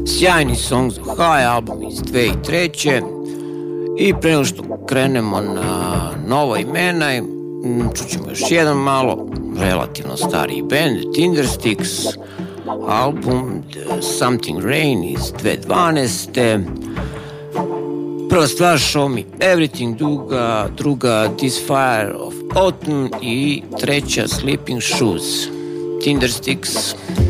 Sjajni song za High, album iz 2003. I pre nego što krenemo na nova imena, čućemo još jedan malo relativno stariji band, Tindersticks, album Something Rain iz 2012. Prva stvar Show Me Everything, druga This Fire of Autumn i treća Sleeping Shoes. Tindersticks.